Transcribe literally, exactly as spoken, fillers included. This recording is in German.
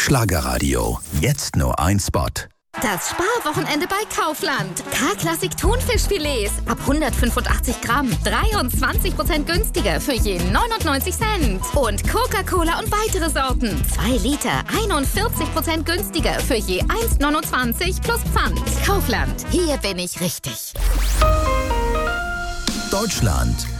Schlagerradio. Jetzt nur ein Spot. Das Sparwochenende bei Kaufland. K-Klassik Thunfischfilets ab hundertfünfundachtzig Gramm. dreiundzwanzig Prozent günstiger für je neunundneunzig Cent. Und Coca-Cola und weitere Sorten. zwei Liter, einundvierzig Prozent günstiger für je eins neunundzwanzig plus Pfand. Kaufland. Hier bin ich richtig. Deutschland.